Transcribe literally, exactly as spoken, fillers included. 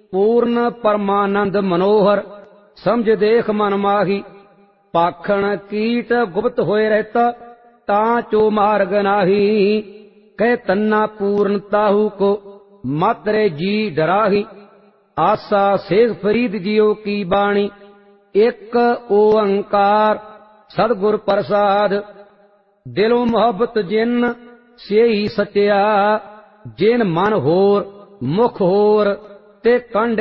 पूर्ण परमानंद मनोहर, समझ देख मन माही। पाखण कीट गुप्त होए रहता, ता चो मार्ग नाही। कह तन्ना पूर्ण ताहू को, मातरे जी डराही। आसा शेख फरीद जियो की बाणी, एक ओंकार सतगुर प्रसाद। दिलों मोहब्बत जिन से ही सचिया, जिन मन होर मुख होर ते कंड